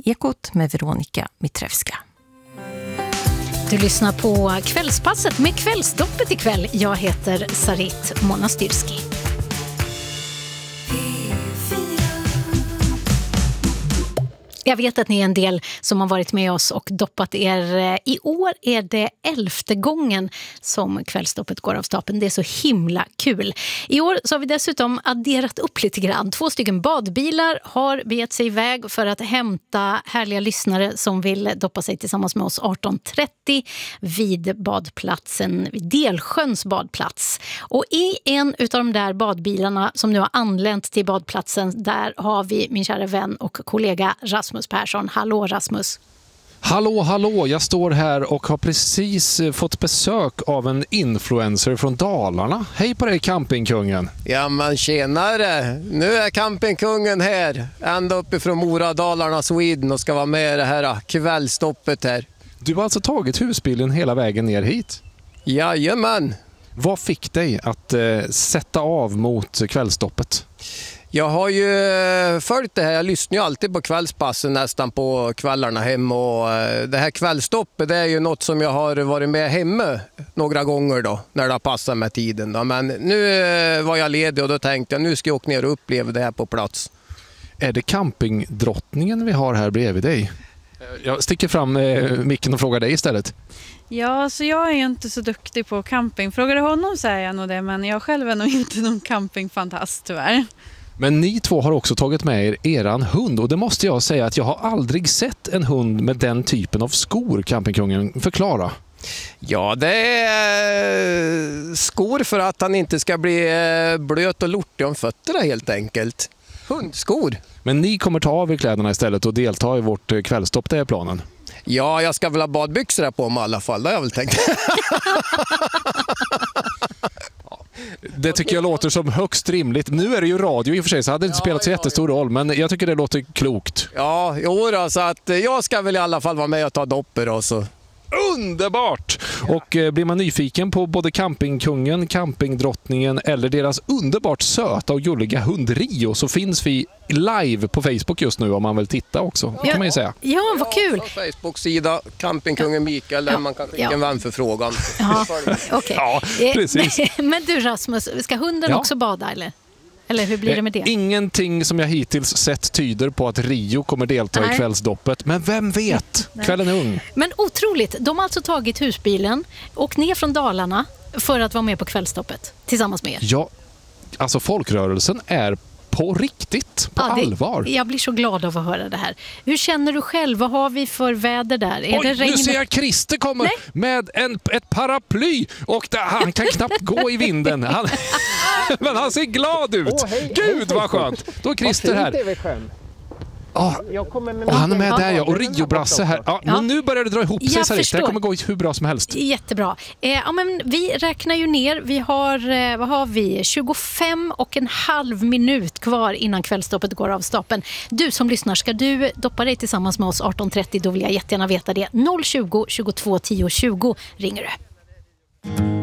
Ekot med Veronica Mitrevska. Du lyssnar på Kvällspasset med Kvällsdoppet ikväll. Jag heter Sarit Monastyrski. Jag vet att ni är en del som har varit med oss och doppat er. I år är det 11:e gången som Kvällsdoppet går av stapeln. Det är så himla kul. I år så har vi dessutom adderat upp lite grann. 2 stycken badbilar har begett sig iväg för att hämta härliga lyssnare som vill doppa sig tillsammans med oss 18:30 vid badplatsen, vid Delsjöns badplats. Och i en utav de där badbilarna som nu har anlänt till badplatsen, där har vi min kära vän och kollega Rasmus Persson. Hallå Rasmus. Hallå, jag står här och har precis fått besök av en influencer från Dalarna. Hej på dig, campingkungen. Ja men tjenare, nu är campingkungen här, ända uppifrån Mora, Dalarna, Sweden, och ska vara med i det här kvällstoppet här. Du har alltså tagit husbilen hela vägen ner hit? Jajamän. Vad fick dig att sätta av mot kvällstoppet? Jag har ju följt det här, jag lyssnar ju alltid på kvällspassen nästan på kvällarna hem, och det här kvällstoppet det är ju något som jag har varit med hemma några gånger då, när det har passat med tiden då. Men nu var jag ledig och då tänkte jag nu ska jag åka ner och uppleva det här på plats. Är det campingdrottningen vi har här bredvid dig? Jag sticker fram micken och frågar dig istället. Ja, så jag är ju inte så duktig på camping. Frågar du honom så är jag nog det, men jag själv är nog inte någon campingfantast tyvärr. Men ni två har också tagit med eran hund, och det måste jag säga att jag har aldrig sett en hund med den typen av skor, campingkungen. Förklara. Ja, det är skor för att han inte ska bli blöt och lortig om fötterna helt enkelt. Hundskor. Men ni kommer ta av er kläderna istället och delta i vårt kvällstopp, det är planen. Ja, jag ska väl ha badbyxor på mig i alla fall, det har jag väl tänkt. Det tycker jag låter som högst rimligt. Nu är det ju radio i och för sig, så hade det inte spelat så jättestor roll, men jag tycker det låter klokt. Ja, jo då, så att jag ska väl i alla fall vara med och ta dopper och så. Underbart! Och blir man nyfiken på både campingkungen, campingdrottningen eller deras underbart söta och gulliga hund Rio, så finns vi live på Facebook just nu om man vill titta också. Det kan man ju säga. Ja, vad kul! Facebook-sida, campingkungen Mikael, där man kan skicka en vänförfrågan. Ja, okej. Ja, precis. Men du Rasmus, ska hunden också bada eller? Eller hur blir det med det? Ingenting som jag hittills sett tyder på att Rio kommer delta i kvällsdoppet. Men vem vet? Kvällen är ung. Men otroligt. De har alltså tagit husbilen och ner från Dalarna för att vara med på kvällsdoppet tillsammans med er. Ja, alltså folkrörelsen är på riktigt, på allvar. Jag blir så glad av att höra det här. Hur känner du själv? Vad har vi för väder där? Är det regn? Nu ser jag Christer komma med ett paraply och han kan knappt gå i vinden. Men han ser glad ut. Gud vad skönt. Då är Christer här. Och han är med där, och Rio-brasse här. Ja, men nu börjar det dra ihop sig, Sarita. Det kommer gå hur bra som helst. Jättebra. Men vi räknar ju ner. Vi har, vad har vi? 25,5 minut kvar innan kvällstoppet går av stapeln. Du som lyssnar, ska du doppa dig tillsammans med oss 18:30? Då vill jag jättegärna veta det. 020 22 10 20 ringer du.